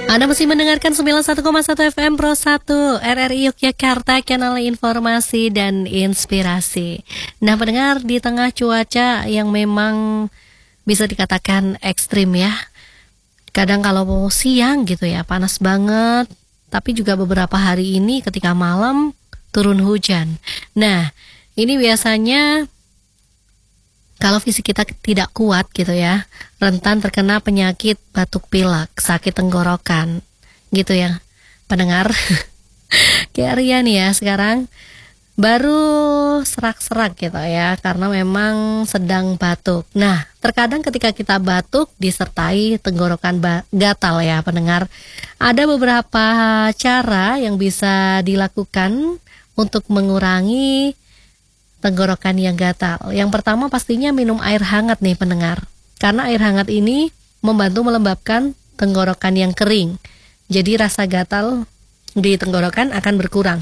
Anda masih mendengarkan 91,1 FM Pro 1 RRI Yogyakarta, kanal informasi dan inspirasi. Nah, pendengar, di tengah cuaca yang memang bisa dikatakan ekstrim ya. Kadang kalau siang gitu ya, panas banget. Tapi juga beberapa hari ini ketika malam turun hujan. Nah, ini biasanya kalau fisik kita tidak kuat gitu ya, rentan terkena penyakit batuk pilek, sakit tenggorokan, gitu ya, pendengar. Kayak Rian ya sekarang baru serak-serak gitu ya, karena memang sedang batuk. Nah, terkadang ketika kita batuk disertai tenggorokan gatal ya, pendengar. Ada beberapa cara yang bisa dilakukan untuk mengurangi tenggorokan yang gatal. Yang pertama pastinya minum air hangat nih pendengar. Karena air hangat ini membantu melembabkan tenggorokan yang kering. Jadi rasa gatal di tenggorokan akan berkurang.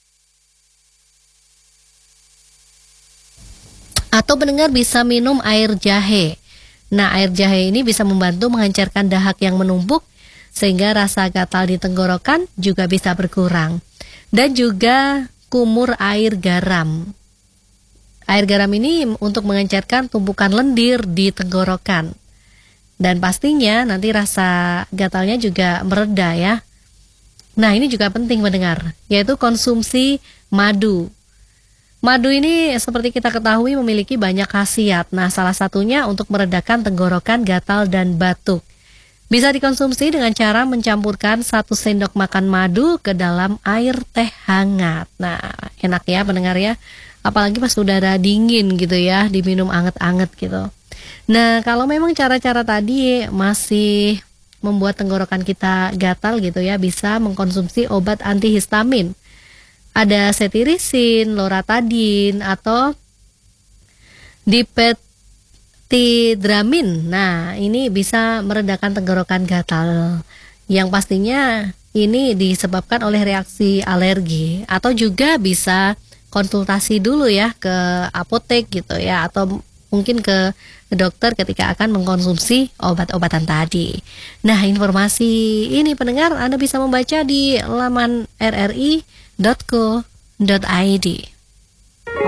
Atau pendengar bisa minum air jahe. Nah, air jahe ini bisa membantu menghancarkan dahak yang menumpuk sehingga rasa gatal di tenggorokan juga bisa berkurang. Dan juga kumur air garam. Air garam ini untuk mengencerkan tumpukan lendir di tenggorokan. Dan pastinya nanti rasa gatalnya juga mereda ya. Nah, ini juga penting mendengar, yaitu konsumsi madu. Madu ini seperti kita ketahui memiliki banyak khasiat. Nah, salah satunya untuk meredakan tenggorokan, gatal, dan batuk. Bisa dikonsumsi dengan cara mencampurkan 1 sendok makan madu ke dalam air teh hangat. Nah, enak ya pendengar ya. Apalagi pas udara dingin gitu ya, diminum anget-anget gitu. Nah, kalau memang cara-cara tadi masih membuat tenggorokan kita gatal gitu ya, bisa mengkonsumsi obat antihistamin. Ada cetirizine, loratadine, atau dipetidramin. Nah, ini bisa meredakan tenggorokan gatal. Yang pastinya ini disebabkan oleh reaksi alergi, atau juga bisa konsultasi dulu ya ke apotek gitu ya, atau mungkin ke dokter ketika akan mengkonsumsi obat-obatan tadi. Nah, informasi ini pendengar Anda bisa membaca di laman rri.co.id.